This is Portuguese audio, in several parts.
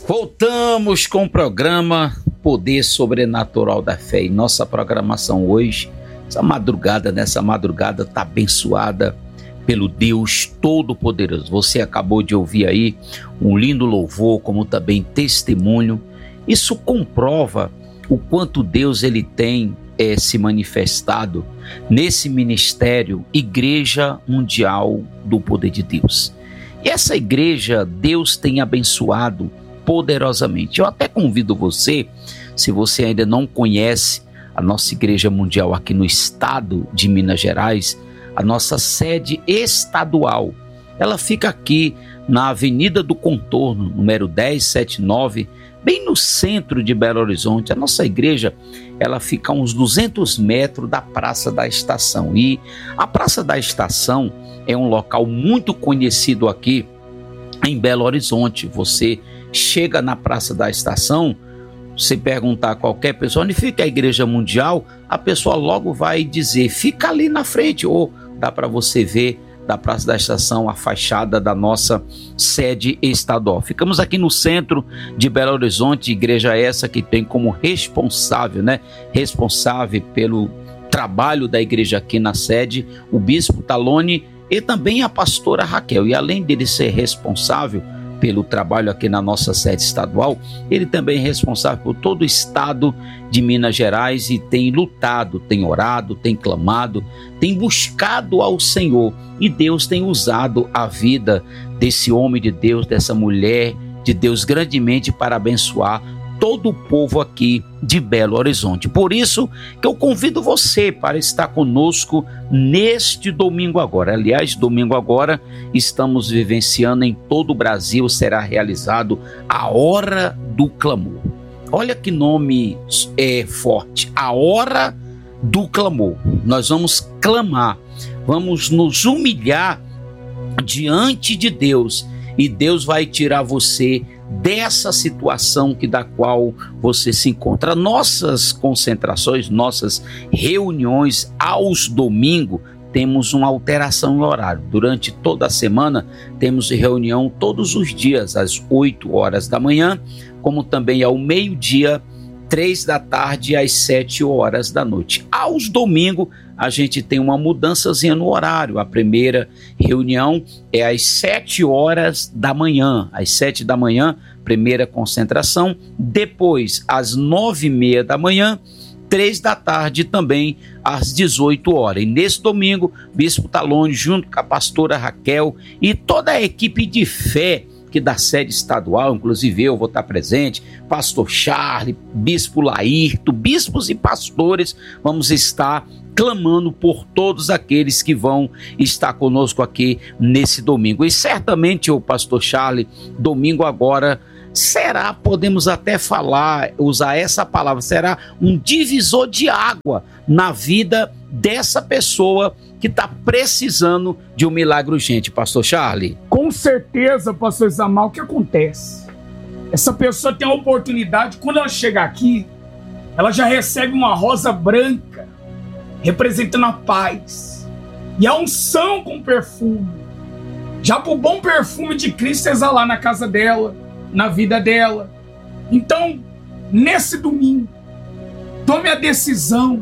Voltamos com o programa Poder Sobrenatural da Fé. E nossa programação hoje, nessa madrugada está abençoada pelo Deus Todo-Poderoso. Você acabou de ouvir aí um lindo louvor, como também testemunho. Isso comprova o quanto Deus ele tem se manifestado nesse ministério Igreja Mundial do Poder de Deus. E essa igreja, Deus tem abençoado poderosamente. Eu até convido você, se você ainda não conhece a nossa Igreja Mundial aqui no estado de Minas Gerais, a nossa sede estadual, ela fica aqui na Avenida do Contorno, número 1079, bem no centro de Belo Horizonte. A nossa igreja, ela fica a uns 200 metros da Praça da Estação. E a Praça da Estação é um local muito conhecido aqui em Belo Horizonte. Você chega na Praça da Estação, se perguntar a qualquer pessoa onde fica a Igreja Mundial, a pessoa logo vai dizer, fica ali na frente, ou dá para você ver da Praça da Estação a fachada da nossa sede estadual. Ficamos aqui no centro de Belo Horizonte, igreja essa que tem como responsável pelo trabalho da igreja aqui na sede, o Bispo Talone e também a pastora Raquel. E além dele ser responsável pelo trabalho aqui na nossa sede estadual, ele também é responsável por todo o estado de Minas Gerais e tem lutado, tem orado, tem clamado, tem buscado ao Senhor, e Deus tem usado a vida desse homem de Deus, dessa mulher de Deus grandemente para abençoar todo o povo aqui de Belo Horizonte. Por isso que eu convido você para estar conosco neste domingo agora. Aliás, domingo agora estamos vivenciando em todo o Brasil, será realizado a Hora do Clamor. Olha que nome forte, a Hora do Clamor. Nós vamos clamar, vamos nos humilhar diante de Deus, e Deus vai tirar você dessa situação da qual você se encontra. Nossas concentrações, nossas reuniões aos domingos, temos uma alteração em horário. Durante toda a semana temos reunião todos os dias às 8 horas da manhã, como também ao meio-dia, 3 da tarde às 7 horas da noite. Aos domingos a gente tem uma mudançazinha no horário. A primeira reunião é às 7 horas da manhã. Às 7 da manhã, primeira concentração. Depois, às 9h30 da manhã, 3 da tarde também às 18 horas. E nesse domingo, Bispo Talone, junto com a pastora Raquel e toda a equipe de fé que da sede estadual, inclusive eu vou estar presente, pastor Charles, bispo Laírto, bispos e pastores, vamos estar clamando por todos aqueles que vão estar conosco aqui nesse domingo. E certamente, o pastor Charles, domingo agora será, podemos até usar essa palavra, será um divisor de água na vida dessa pessoa que está precisando de um milagre urgente, pastor Charles. Com certeza, pastor Isamar, o que acontece? Essa pessoa tem a oportunidade, quando ela chegar aqui, ela já recebe uma rosa branca, representando a paz, e a unção com perfume, já para o bom perfume de Cristo exalar na casa dela, na vida dela. Então, nesse domingo, tome a decisão,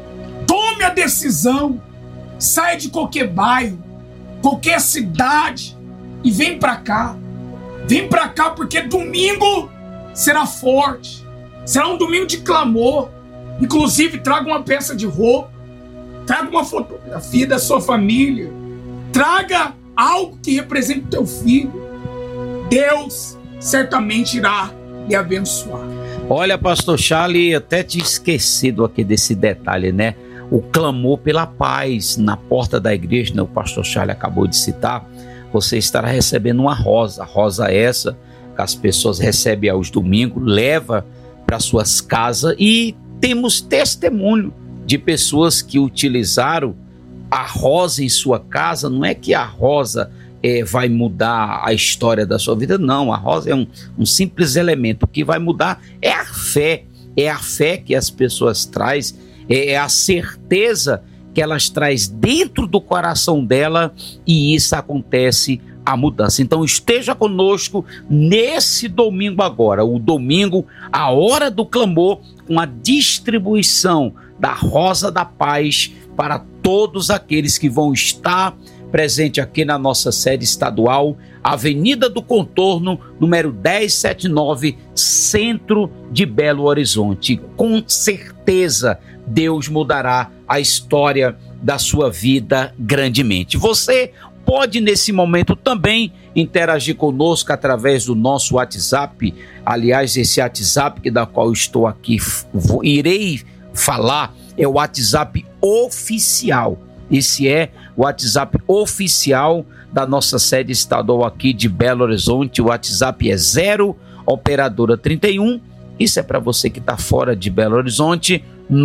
saia de qualquer bairro, qualquer cidade e vem pra cá, porque domingo será forte, será um domingo de clamor. Inclusive, traga uma peça de roupa, traga uma fotografia da sua família, traga algo que represente o teu filho. Deus certamente irá lhe abençoar. Olha, pastor Charles, até tinha esquecido aqui desse detalhe, né? O clamor pela paz na porta da igreja, né? O pastor Charles acabou de citar. Você estará recebendo uma rosa essa que as pessoas recebem aos domingos, leva para suas casas, e temos testemunho de pessoas que utilizaram a rosa em sua casa. Não é que a rosa vai mudar a história da sua vida, não. A rosa é um simples elemento. O que vai mudar é a fé que as pessoas trazem, é a certeza que elas trazem dentro do coração dela, e isso acontece a mudança. Então esteja conosco nesse domingo agora, o domingo, a hora do clamor, com a distribuição da Rosa da Paz para todos aqueles que vão estar presente aqui na nossa sede estadual, Avenida do Contorno, número 1079, centro de Belo Horizonte. Com certeza, Deus mudará a história da sua vida grandemente. Você pode, nesse momento, também interagir conosco através do nosso WhatsApp. Aliás, esse WhatsApp da qual estou aqui, irei falar, é o WhatsApp oficial. Esse é o WhatsApp oficial da nossa sede estadual aqui de Belo Horizonte. O WhatsApp é 0 operadora 31. Isso é para você que está fora de Belo Horizonte.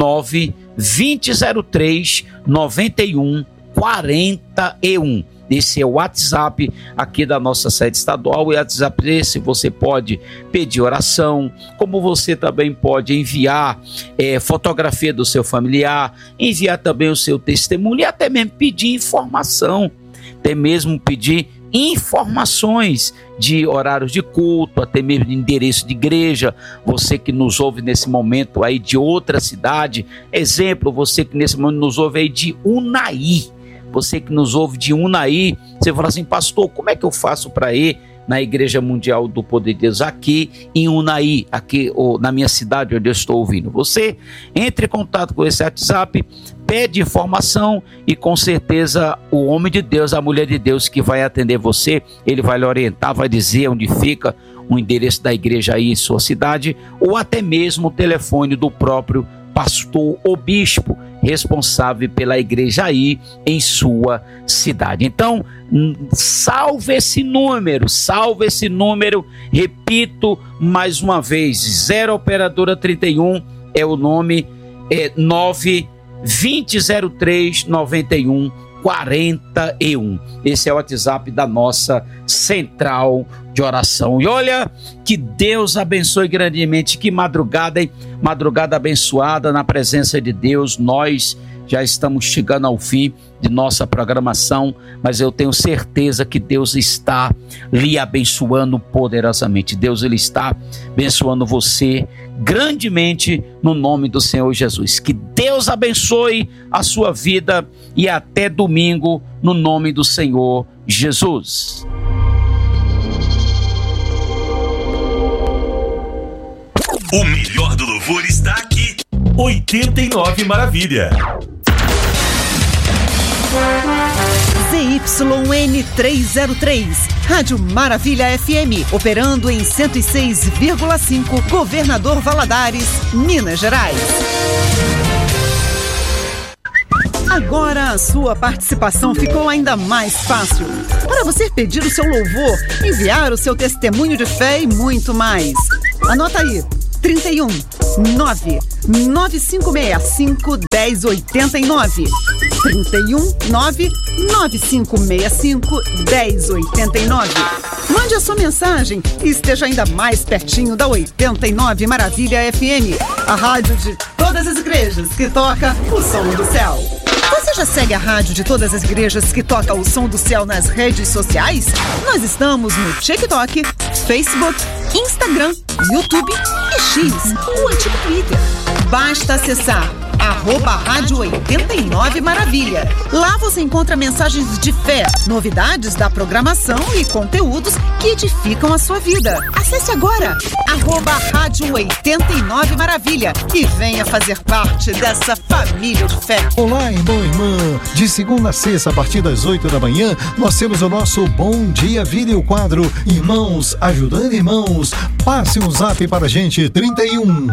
92003 9141. Esse é o WhatsApp aqui da nossa sede estadual. E WhatsApp esse você pode pedir oração, como você também pode enviar fotografia do seu familiar, enviar também o seu testemunho e até mesmo pedir informação, até mesmo pedir informações de horários de culto, até mesmo de endereço de igreja. Você que nos ouve nesse momento aí de outra cidade, exemplo, você que nesse momento nos ouve aí de Unai. Você que nos ouve de Unai, você fala assim: pastor, como é que eu faço para ir na Igreja Mundial do Poder de Deus aqui em Unai, aqui ou na minha cidade onde eu estou ouvindo? Você entre em contato com esse WhatsApp, pede informação e com certeza o homem de Deus, a mulher de Deus que vai atender você, ele vai lhe orientar, vai dizer onde fica o endereço da igreja aí em sua cidade, ou até mesmo o telefone do próprio pastor ou bispo responsável pela igreja aí em sua cidade. Então, salve esse número, repito mais uma vez, 0 operadora 31 é o nome, 92003 9141. Esse é o WhatsApp da nossa central de oração. E olha, que Deus abençoe grandemente. Que madrugada, hein? Madrugada abençoada na presença de Deus. Nós já estamos chegando ao fim de nossa programação, mas eu tenho certeza que Deus está lhe abençoando poderosamente. Deus, ele está abençoando você grandemente no nome do Senhor Jesus. Que Deus abençoe a sua vida e até domingo no nome do Senhor Jesus. O melhor do louvor está aqui. 89 Maravilha. ZYN 303, Rádio Maravilha FM, operando em 106,5, Governador Valadares, Minas Gerais. Agora a sua participação ficou ainda mais fácil. Para você pedir o seu louvor, enviar o seu testemunho de fé e muito mais. Anota aí: 31 99565 1089. 31 99565 1089. Mande a sua mensagem e esteja ainda mais pertinho da 89 Maravilha FM, a rádio de todas as igrejas que toca o som do céu. Você já segue a rádio de todas as igrejas que toca o som do céu nas redes sociais? Nós estamos no TikTok, Facebook, Instagram, YouTube e X, o antigo Twitter. Basta acessar @Rádio 89 Maravilha. Lá você encontra mensagens de fé, novidades da programação e conteúdos que edificam a sua vida. Acesse agora @Rádio 89 Maravilha e venha fazer parte dessa família de fé. Olá, irmão e irmã. De segunda a sexta, a partir das 8 da manhã, nós temos o nosso Bom Dia Vida e o quadro Irmãos Ajudando Irmãos. Passe um zap para a gente, 31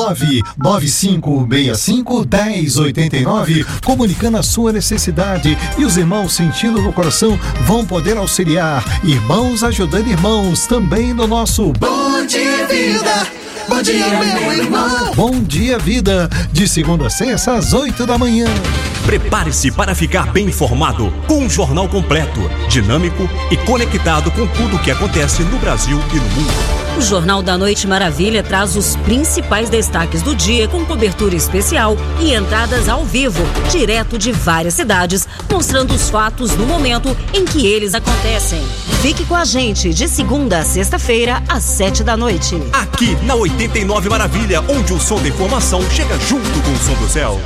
99565 1089, comunicando a sua necessidade, e os irmãos sentindo no coração vão poder auxiliar. Irmãos Ajudando Irmãos, também no nosso Bom Dia Vida. Bom dia, meu irmão. Bom dia, vida. De segunda a sexta, às 8 da manhã. Prepare-se para ficar bem informado com um jornal completo, dinâmico e conectado com tudo o que acontece no Brasil e no mundo. O Jornal da Noite Maravilha traz os principais destaques do dia com cobertura especial e entradas ao vivo, direto de várias cidades, mostrando os fatos no momento em que eles acontecem. Fique com a gente de segunda a sexta-feira, às 7 da noite. Aqui na 89 Maravilha, onde o som da informação chega junto com o som do céu.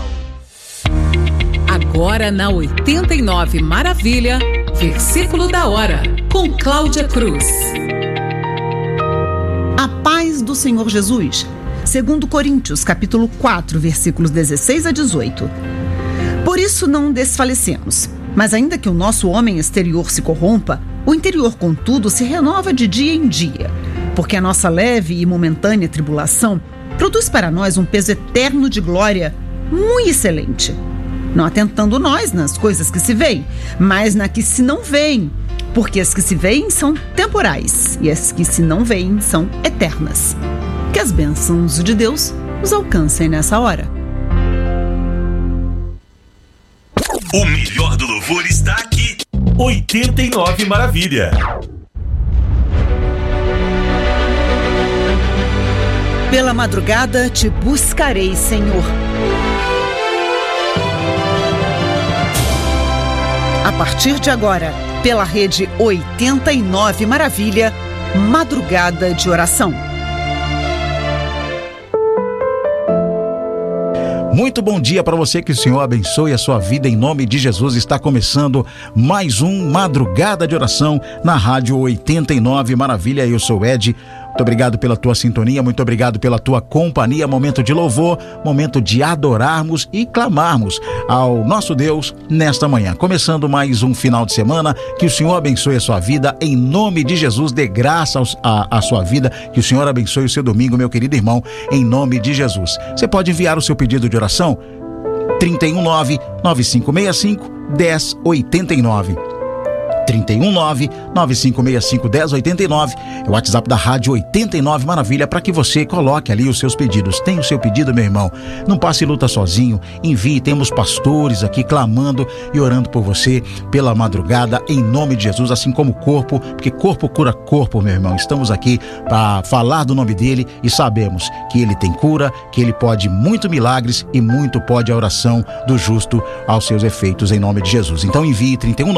Agora na 89 Maravilha, versículo da hora, com Cláudia Cruz. A paz do Senhor Jesus, segundo Coríntios, capítulo 4, versículos 16 a 18. Por isso não desfalecemos, mas ainda que o nosso homem exterior se corrompa, o interior, contudo, se renova de dia em dia, porque a nossa leve e momentânea tribulação produz para nós um peso eterno de glória muito excelente. Não atentando nós nas coisas que se veem, mas na que se não veem, porque as que se veem são temporais e as que se não veem são eternas. Que as bênçãos de Deus nos alcancem nessa hora. O melhor do louvor está aqui. 89 Maravilha. Pela madrugada te buscarei, Senhor. A partir de agora, pela rede 89 Maravilha, Madrugada de Oração. Muito bom dia para você, que o Senhor abençoe a sua vida em nome de Jesus. Está começando mais um Madrugada de Oração na Rádio 89 Maravilha. Eu sou o Ed. Muito obrigado pela tua sintonia, muito obrigado pela tua companhia. Momento de louvor, momento de adorarmos e clamarmos ao nosso Deus nesta manhã. Começando mais um final de semana, que o Senhor abençoe a sua vida em nome de Jesus, dê graça à sua vida, que o Senhor abençoe o seu domingo, meu querido irmão, em nome de Jesus. Você pode enviar o seu pedido de oração 319-9565-1089. 319-9565-1089 é o WhatsApp da Rádio 89 Maravilha, para que você coloque ali os seus pedidos. Tem o seu pedido, meu irmão? Não passe luta sozinho, envie. Temos pastores aqui clamando e orando por você pela madrugada, em nome de Jesus, assim como o corpo, porque corpo cura corpo, meu irmão. Estamos aqui para falar do nome dele e sabemos que ele tem cura, que ele pode muito milagres e muito pode a oração do justo aos seus efeitos, em nome de Jesus. Então envie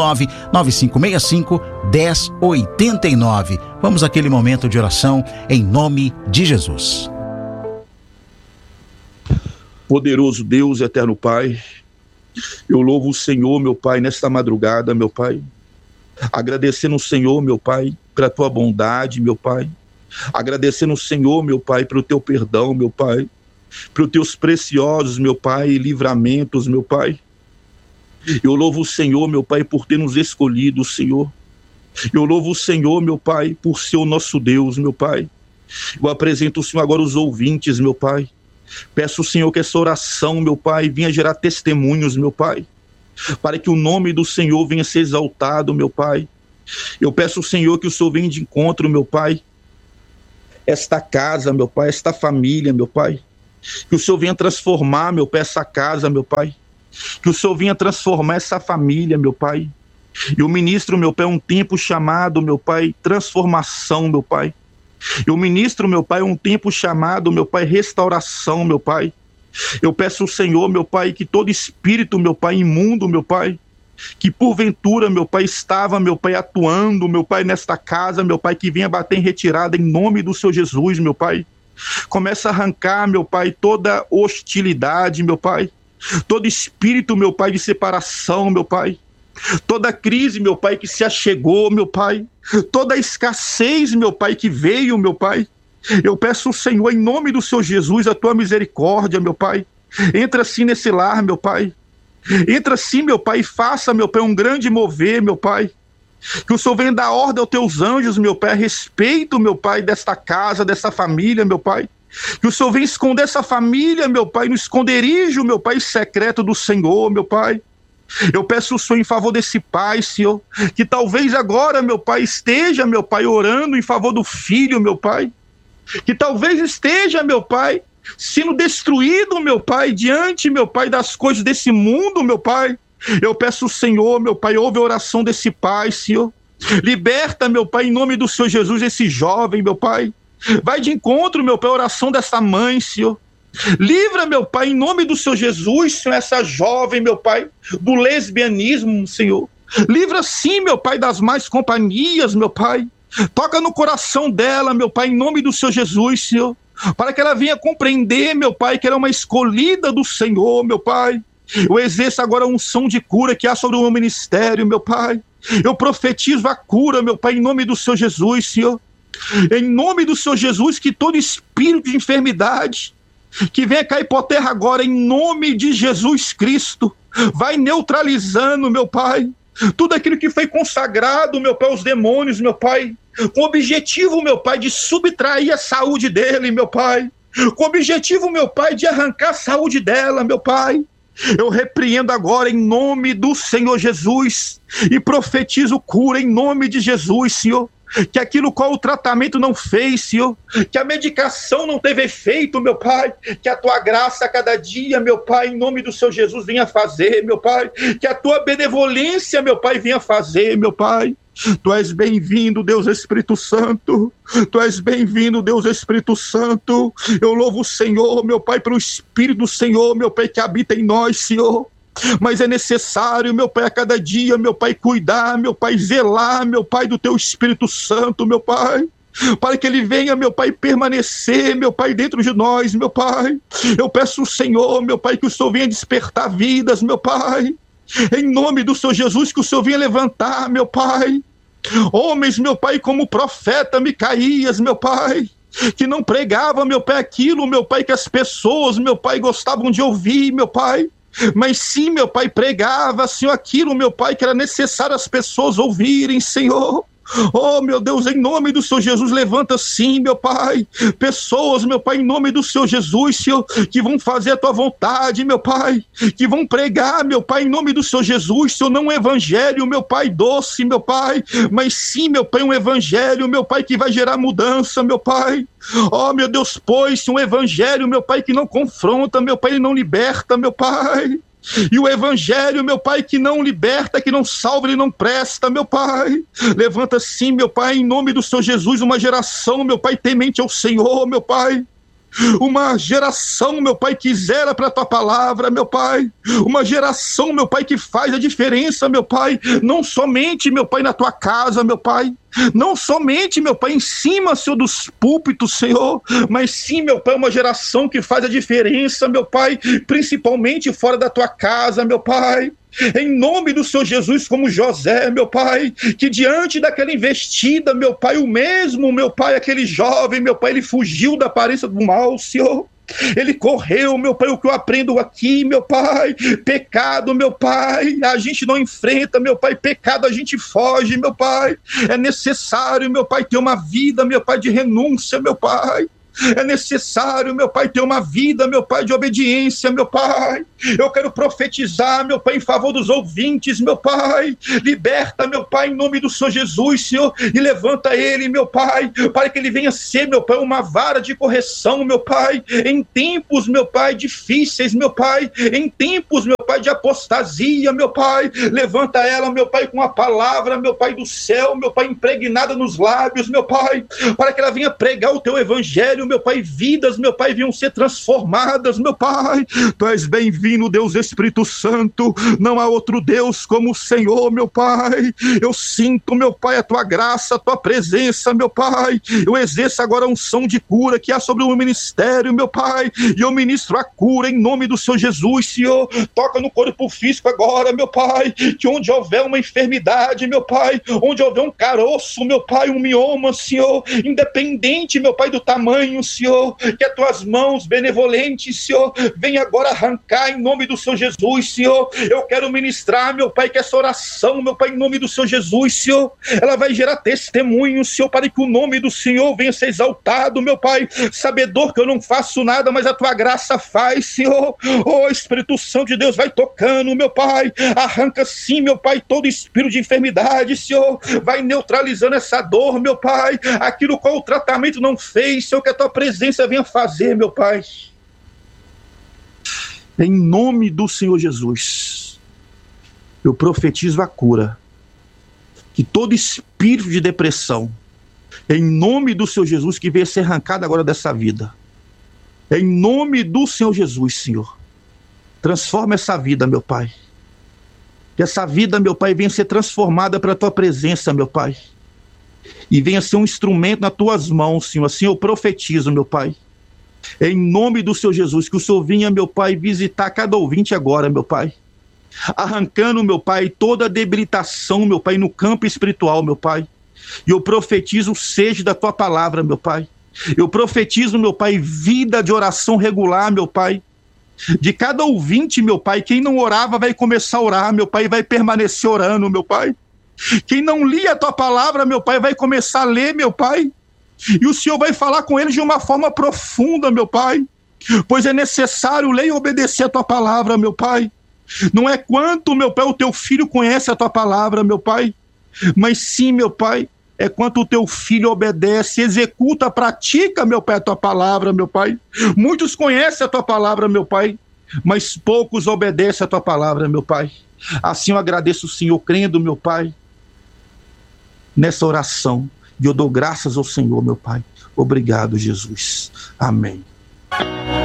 319-9565-1089. Vamos àquele momento de oração em nome de Jesus. Poderoso Deus, eterno Pai, eu louvo o Senhor, meu Pai, nesta madrugada, meu Pai, agradecendo o Senhor, meu Pai, pela tua bondade, meu Pai, agradecendo o Senhor, meu Pai, pelo teu perdão, meu Pai, pelos teus preciosos, meu Pai, livramentos, meu Pai. Eu louvo o Senhor, meu Pai, por ter nos escolhido, Senhor. Eu louvo o Senhor, meu Pai, por ser o nosso Deus, meu Pai. Eu apresento o Senhor agora os ouvintes, meu Pai. Peço, Senhor, que essa oração, meu Pai, venha gerar testemunhos, meu Pai, para que o nome do Senhor venha ser exaltado, meu Pai. Eu peço, Senhor, que o Senhor venha de encontro, meu Pai, esta casa, meu Pai, esta família, meu Pai. Que o Senhor venha transformar, meu Pai, essa casa, meu Pai. Que o Senhor venha transformar essa família, meu Pai. Eu ministro, meu Pai, um tempo chamado, meu Pai, transformação, meu Pai. Eu ministro, meu Pai, um tempo chamado, meu Pai, restauração, meu Pai. Eu peço ao Senhor, meu Pai, que todo espírito, meu Pai, imundo, meu Pai, que porventura, meu Pai, estava, meu Pai, atuando, meu Pai, nesta casa, meu Pai, que venha bater em retirada em nome do Senhor Jesus, meu Pai. Começa a arrancar, meu Pai, toda hostilidade, meu Pai. Todo espírito, meu Pai, de separação, meu Pai. Toda crise, meu Pai, que se achegou, meu Pai. Toda escassez, meu Pai, que veio, meu Pai. Eu peço ao Senhor, em nome do Senhor Jesus, a tua misericórdia, meu Pai. Entra assim nesse lar, meu Pai. Entra assim, meu Pai, e faça, meu Pai, um grande mover, meu Pai. Que o Senhor venha dar ordem aos teus anjos, meu Pai, a respeito, meu Pai, desta casa, desta família, meu Pai. Que o Senhor venha esconder essa família, meu Pai, no esconderijo, meu Pai, secreto do Senhor, meu Pai. Eu peço o Senhor em favor desse pai, Senhor, que talvez agora, meu Pai, esteja, meu Pai, orando em favor do filho, meu Pai. que talvez esteja, meu Pai, sendo destruído, meu Pai, diante, meu Pai, das coisas desse mundo, meu Pai. Eu peço, Senhor, meu Pai, ouve a oração desse pai, Senhor. Liberta, meu Pai, em nome do Senhor Jesus, esse jovem, meu Pai. Vai de encontro, meu Pai, a oração dessa mãe, Senhor. Livra, meu Pai, em nome do Senhor Jesus, Senhor, essa jovem, meu Pai, do lesbianismo, Senhor. Livra sim, meu Pai, das más companhias, meu Pai. Toca no coração dela, meu Pai, em nome do Senhor Jesus, Senhor. Para que ela venha compreender, meu Pai, que ela é uma escolhida do Senhor, meu Pai. Eu exerço agora a unção de cura que há sobre o meu ministério, meu Pai. Eu profetizo a cura, meu Pai, em nome do Senhor Jesus, Senhor. Em nome do Senhor Jesus, que todo espírito de enfermidade que venha cair por terra agora, em nome de Jesus Cristo, vai neutralizando, meu Pai, tudo aquilo que foi consagrado, meu Pai, aos demônios, meu Pai, com o objetivo, meu Pai, de subtrair a saúde dele, meu Pai, com o objetivo, meu Pai, de arrancar a saúde dela, meu Pai. Eu repreendo agora em nome do Senhor Jesus e profetizo cura em nome de Jesus, Senhor. Que aquilo qual o tratamento não fez, Senhor, que a medicação não teve efeito, meu Pai, que a tua graça a cada dia, meu Pai, em nome do Senhor Jesus, venha fazer, meu Pai, que a tua benevolência, meu Pai, venha fazer, meu Pai. Tu és bem-vindo, Deus Espírito Santo. Tu és bem-vindo, Deus Espírito Santo. Eu louvo o Senhor, meu Pai, pelo Espírito do Senhor, meu Pai, que habita em nós, Senhor. Mas é necessário, meu Pai, a cada dia, meu Pai, cuidar, meu Pai, zelar, meu Pai, do teu Espírito Santo, meu Pai, para que ele venha, meu Pai, permanecer, meu Pai, dentro de nós, meu Pai. Eu peço ao Senhor, meu Pai, que o Senhor venha despertar vidas, meu Pai, em nome do Senhor Jesus, que o Senhor venha levantar, meu Pai, homens, meu Pai, como o profeta Micaías, meu Pai, que não pregava, meu Pai, aquilo, meu Pai, que as pessoas, meu Pai, gostavam de ouvir, meu Pai, mas sim, meu Pai, pregava, Senhor, aquilo, meu Pai, que era necessário as pessoas ouvirem, Senhor. Oh, meu Deus, em nome do Senhor Jesus, levanta sim, meu Pai, pessoas, meu Pai, em nome do Senhor Jesus, Senhor, que vão fazer a tua vontade, meu Pai, que vão pregar, meu Pai, em nome do Senhor Jesus, Senhor, não um evangelho, meu Pai, doce, meu Pai, mas sim, meu Pai, um evangelho, meu Pai, que vai gerar mudança, meu Pai. Oh, meu Deus, pois um evangelho, meu Pai, que não confronta, meu Pai, ele não liberta, meu Pai. E o evangelho, meu Pai, que não liberta, que não salva, ele não presta, meu Pai. Levanta sim, meu Pai, em nome do Senhor Jesus, uma geração, meu Pai, temente ao Senhor, meu Pai. Uma geração, meu Pai, que zela para a tua palavra, meu Pai. Uma geração, meu Pai, que faz a diferença, meu Pai, não somente, meu Pai, na tua casa, meu Pai, não somente, meu Pai, em cima, Senhor, dos púlpitos, Senhor, mas sim, meu Pai, uma geração que faz a diferença, meu Pai, principalmente fora da tua casa, meu Pai. Em nome do Senhor Jesus, como José, meu Pai, que diante daquela investida, meu Pai, o mesmo, meu Pai, aquele jovem, meu Pai, ele fugiu da aparência do mal, Senhor. Ele correu, meu Pai, o que eu aprendo aqui, meu Pai, pecado, meu Pai, a gente não enfrenta, meu Pai, pecado a gente foge, meu Pai. É necessário, meu Pai, ter uma vida, meu Pai, de renúncia, meu Pai. É necessário, meu Pai, ter uma vida, meu Pai, de obediência, meu Pai. Eu quero profetizar, meu Pai, em favor dos ouvintes, meu Pai. Liberta, meu Pai, em nome do Senhor Jesus, Senhor, e levanta ele, meu Pai, para que ele venha ser, meu Pai, uma vara de correção, meu Pai, em tempos, meu Pai, difíceis, meu Pai, em tempos, meu Pai, de apostasia, meu Pai. Levanta ela, meu Pai, com a palavra, meu Pai, do céu, meu Pai, impregnada nos lábios, meu Pai, para que ela venha pregar o teu evangelho, meu Pai, vidas, meu Pai, venham ser transformadas, meu Pai. Tu és bem-vindo, Deus Espírito Santo, não há outro Deus como o Senhor, meu Pai. Eu sinto, meu Pai, a tua graça, a tua presença, meu Pai. Eu exerço agora a unção de cura que há sobre o meu ministério, meu Pai, e eu ministro a cura em nome do Senhor Jesus, Senhor. Toca no corpo físico agora, meu Pai, que onde houver uma enfermidade, meu Pai, onde houver um caroço, meu Pai, um mioma, Senhor, independente, meu Pai, do tamanho, Senhor, que as tuas mãos benevolentes, Senhor, venha agora arrancar em nome do Senhor Jesus, Senhor. Eu quero ministrar, meu Pai, que essa oração, meu Pai, em nome do Senhor Jesus, Senhor, ela vai gerar testemunho, Senhor, para que o nome do Senhor venha ser exaltado, meu Pai, sabedor que eu não faço nada, mas a tua graça faz, Senhor. Oh, Espírito Santo de Deus, vai tocando, meu Pai, arranca sim, meu Pai, todo espírito de enfermidade, Senhor, vai neutralizando essa dor, meu Pai, aquilo qual o tratamento não fez, Senhor, que a tua presença venha fazer, meu Pai. Em nome do Senhor Jesus, eu profetizo a cura. Que todo espírito de depressão, em nome do Senhor Jesus, que venha ser arrancado agora dessa vida. Em nome do Senhor Jesus, Senhor. Transforma essa vida, meu Pai. Que essa vida, meu Pai, venha ser transformada pela tua presença, meu Pai. E venha ser um instrumento nas tuas mãos, Senhor. Assim eu profetizo, meu Pai. Em nome do Senhor Jesus, que o Senhor venha, meu Pai, visitar cada ouvinte agora, meu Pai. Arrancando, meu Pai, toda a debilitação, meu Pai, no campo espiritual, meu Pai. E eu profetizo o seja da tua palavra, meu Pai. Eu profetizo, meu Pai, vida de oração regular, meu Pai. De cada ouvinte, meu Pai, quem não orava vai começar a orar, meu Pai, vai permanecer orando, meu Pai. Quem não lia a tua palavra, meu Pai, vai começar a ler, meu Pai. E o Senhor vai falar com eles de uma forma profunda, meu Pai. Pois é necessário ler e obedecer a tua palavra, meu Pai. Não é quanto, meu Pai, o teu filho conhece a tua palavra, meu Pai. Mas sim, meu Pai, é quanto o teu filho obedece, executa, pratica, meu Pai, a tua palavra, meu Pai. Muitos conhecem a tua palavra, meu Pai, mas poucos obedecem a tua palavra, meu Pai. Assim eu agradeço o Senhor, crendo, meu Pai, nessa oração. E eu dou graças ao Senhor, meu Pai. Obrigado, Jesus. Amém.